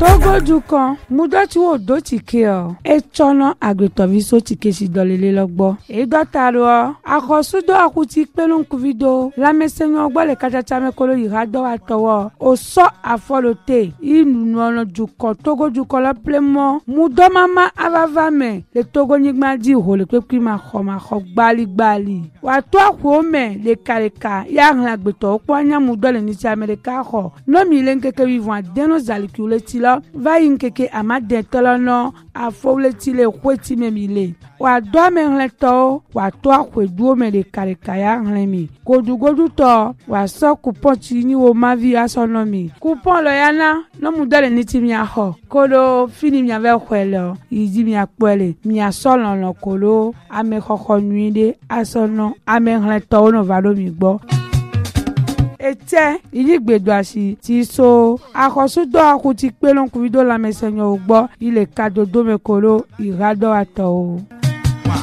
Togo du kan mudoti wo do tike o e chono agretoviso tike si dolele logbo e dotaro akosudo akuti pelon kuvido la mesenyo gbo le kachacha me kolo irado atowo o so afolote inu ono du kan Togo du kan la plemo mudo mama avava me le Togo nyigma di ho le pepi ma kho gbali wa to akwo me le kareka ya ran agbeto opo anya mudo le ni ti America ho no mi le nkeke vivant deno zalikule tilo va inkeke amade tolono afole tile kweti memile wa do me nleto wa to akweduo me le kareka ya nlemi godugodu to wa so coupon ti ni wo ma vi asonomi coupon lo yana no mudo le ni ti mi aho kolo fini mi ave kwelo idi mi apele mi asolon lo kolo ame koko nuide asono ame nleto no va do mi gbo ete iligbedo asi ti so akosudo akuti pelon kuvido la mesenyo ugbo ile kadodo mekolo irado ato.